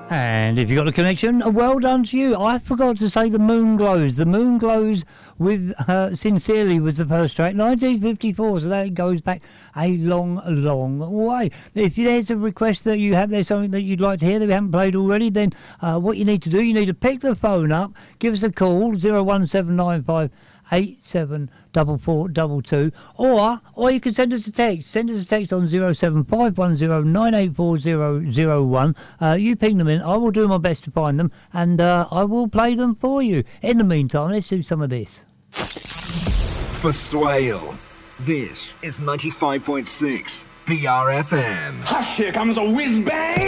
And if you got a connection, well done to you. I forgot to say The Moon Glows. The Moon Glows with Sincerely was the first track, 1954, so that goes back a long, long way. If there's a request that you have, there's something that you'd like to hear that we haven't played already, then what you need to do, you need to pick the phone up, give us a call, 01795 874422, or you can send us a text. Send us a text on 07510984001. You ping them in. I will do my best to find them, and I will play them for you. In the meantime, let's do some of this. For Swale, this is 95.6 BRFM. Hush, here comes a whiz bang.